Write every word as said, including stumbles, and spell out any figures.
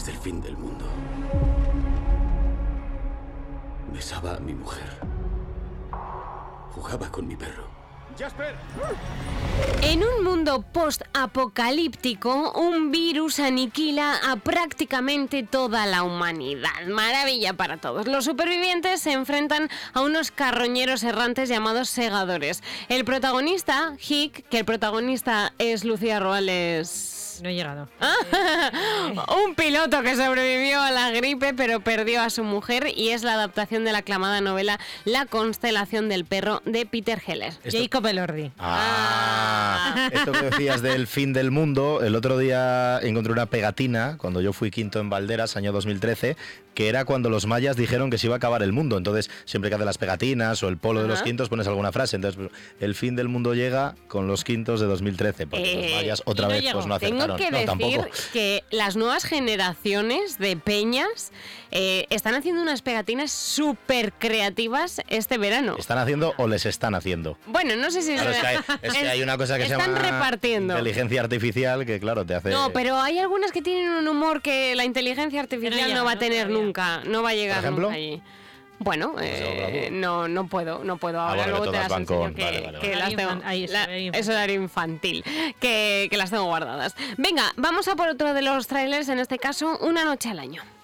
del fin del mundo. Besaba a mi mujer. Jugaba con mi perro. ¡Jasper! En un mundo post-apocalíptico, un virus aniquila a prácticamente toda la humanidad. Maravilla para todos. Los supervivientes se enfrentan a unos carroñeros errantes llamados segadores. El protagonista, Hick, que el protagonista es Lucía Ruales... No he llegado. Un piloto que sobrevivió a la gripe pero perdió a su mujer, y es la adaptación de la aclamada novela La constelación del perro de Peter Heller. Esto... Jacob Elordi. Ah, esto que decías del fin del mundo, el otro día encontré una pegatina cuando yo fui quinto en Valderas, año dos mil trece, que era cuando los mayas dijeron que se iba a acabar el mundo. Entonces, siempre que haces las pegatinas o el polo de los quintos pones alguna frase. Entonces, el fin del mundo llega con los quintos de dos mil trece, porque eh, los mayas otra no vez llegó. pues no acertaron. Tengo que no, decir tampoco. que las nuevas generaciones de peñas eh, están haciendo unas pegatinas súper creativas este verano. ¿Están haciendo o les están haciendo? Bueno, no sé si... Claro, es, que hay, es que hay una cosa que se llama están repartiendo. inteligencia artificial que, claro, te hace... No, pero hay algunas que tienen un humor que la inteligencia artificial no, no va a tener no, nunca. No va a llegar ¿Por ejemplo? nunca allí. Bueno, eh, no, no puedo, no puedo. Ahora ah, bueno, luego te las enseño con... que, vale, vale, que vale. las tengo. Ahí está, la, ahí es horario infantil, que, que las tengo guardadas. Venga, vamos a por otro de los trailers, en este caso, Una noche al año.